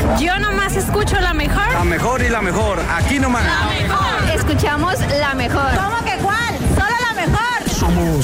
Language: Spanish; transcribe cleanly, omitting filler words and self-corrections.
Yo nomás escucho la mejor. La mejor y la mejor. Aquí nomás. La mejor. Escuchamos la mejor. ¿Cómo